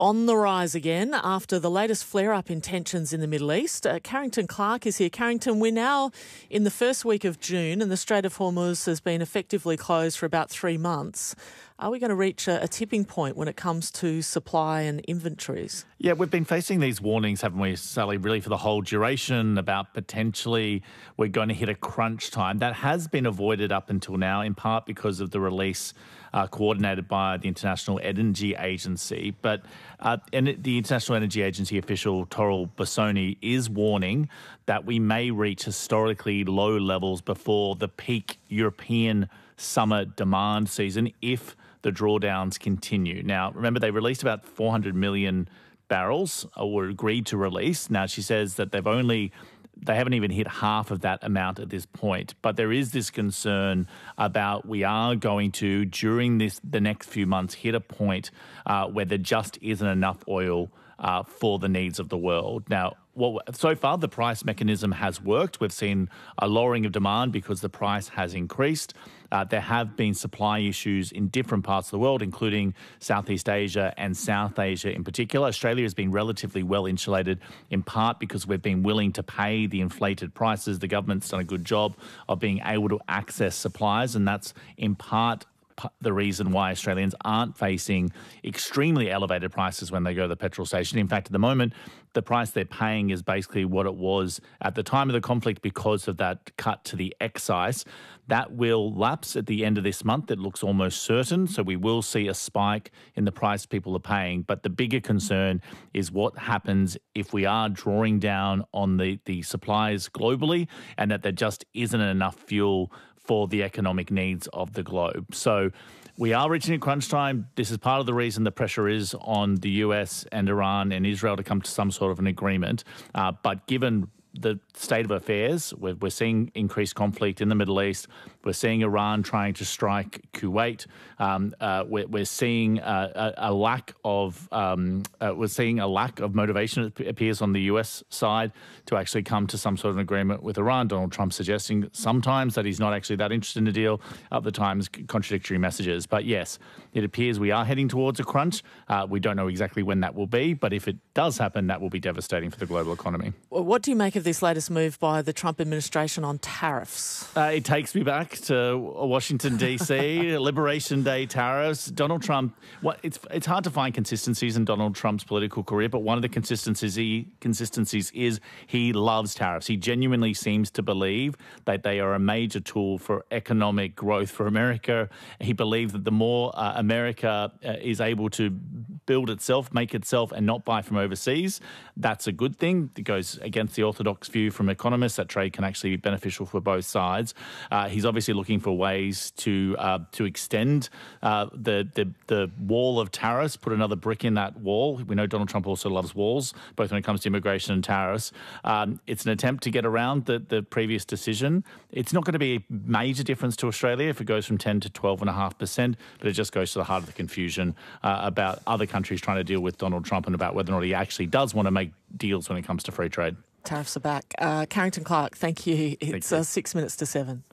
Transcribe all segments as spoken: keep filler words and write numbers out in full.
on the rise again after the latest flare-up in tensions in the Middle East. Uh, Carrington Clark is here. Carrington, we're now in the first week of June and the Strait of Hormuz has been effectively closed for about three months. Are we going to reach a, a tipping point when it comes to supply and inventories? Yeah, we've been facing these warnings, haven't we, Sally, really for the whole duration about potentially we're going to hit a crunch time. That has been avoided up until now, in part because of the release uh, coordinated by the International Energy Agency. But uh, and the International Energy Agency official, Toril Bassoni, is warning that we may reach historically low levels before the peak European summer demand season if the drawdowns continue. Now, remember, they released about four hundred million barrels, or agreed to release. Now, she says that they've only, they haven't even hit half of that amount at this point. But there is this concern about we are going to, during this the next few months, hit a point uh, where there just isn't enough oil uh, for the needs of the world. Now, well, so far, the price mechanism has worked. We've seen a lowering of demand because the price has increased. Uh, there have been supply issues in different parts of the world, including Southeast Asia and South Asia in particular. Australia has been relatively well insulated, in part because we've been willing to pay the inflated prices. The government's done a good job of being able to access supplies, and that's in part the reason why Australians aren't facing extremely elevated prices when they go to the petrol station. In fact, at the moment, the price they're paying is basically what it was at the time of the conflict because of that cut to the excise. That will lapse at the end of this month. It looks almost certain. So we will see a spike in the price people are paying. But the bigger concern is what happens if we are drawing down on the, the supplies globally and that there just isn't enough fuel for the economic needs of the globe. So we are reaching a crunch time. This is part of the reason the pressure is on the U S and Iran and Israel to come to some sort of an agreement. Uh, but given the state of affairs, we're, we're seeing increased conflict in the Middle East. We're seeing Iran trying to strike Kuwait. Um, uh, we're, we're seeing uh, a, a lack of um, uh, we're seeing a lack of motivation, it appears, on the U S side to actually come to some sort of an agreement with Iran. Donald Trump suggesting sometimes that he's not actually that interested in the deal. Other times, contradictory messages. But yes, it appears we are heading towards a crunch. Uh, we don't know exactly when that will be, but if it does happen, that will be devastating for the global economy. Well, what do you make of this latest move by the Trump administration on tariffs? Uh, it takes me back to Washington, D C, Liberation Day tariffs. Donald Trump, what, it's it's hard to find consistencies in Donald Trump's political career, but one of the consistencies, he, consistencies is he loves tariffs. He genuinely seems to believe that they are a major tool for economic growth for America. He believes that the more uh, America uh, is able to build itself, make itself, and not buy from overseas, that's a good thing. It goes against the orthodox view from economists that trade can actually be beneficial for both sides. Uh, he's obviously looking for ways to uh, to extend uh, the, the the wall of tariffs, put another brick in that wall. We know Donald Trump also loves walls, both when it comes to immigration and tariffs. Um, it's an attempt to get around the, the previous decision. It's not going to be a major difference to Australia if it goes from ten to twelve point five percent, but it just goes to the heart of the confusion uh, about other countries trying to deal with Donald Trump and about whether or not he actually does want to make deals when it comes to free trade. Tariffs are back. Uh, Carrington Clark, thank you. It's thank you. Uh, six minutes to seven.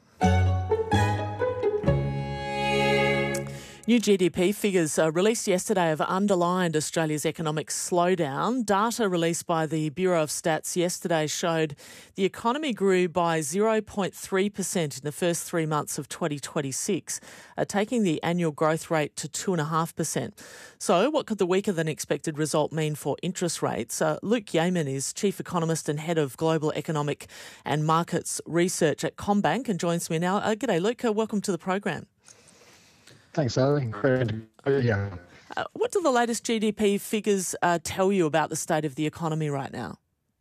New G D P figures uh, released yesterday have underlined Australia's economic slowdown. Data released by the Bureau of Stats yesterday showed the economy grew by zero point three percent in the first three months of twenty twenty-six, uh, taking the annual growth rate to two point five percent. So what could the weaker than expected result mean for interest rates? Uh, Luke Yeaman is Chief Economist and Head of Global Economic and Markets Research at CommBank and joins me now. Uh, g'day, Luke. Uh, welcome to the program. Thanks, Sally. Yeah. Uh, what do the latest G D P figures uh, tell you about the state of the economy right now?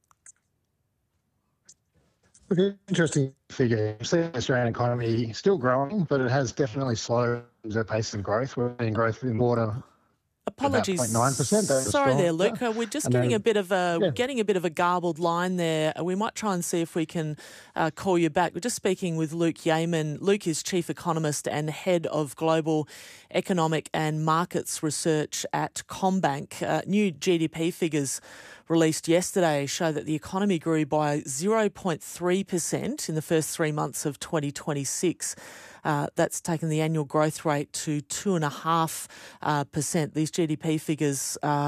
Interesting figure. You see the Australian economy still growing, but it has definitely slowed the pace of growth. We're seeing growth in water. Apologies. zero point nine percent. Sorry there, Luke. Uh, we're just and getting then, a bit of a yeah. getting a bit of a garbled line there. We might try and see if we can uh, call you back. We're just speaking with Luke Yeaman. Luke is Chief Economist and Head of Global Economic and Markets Research at CommBank. Uh, new G D P figures released yesterday show that the economy grew by zero point three percent in the first three months of twenty twenty-six. Uh, that's taken the annual growth rate to two point five percent. Uh, These G D P figures are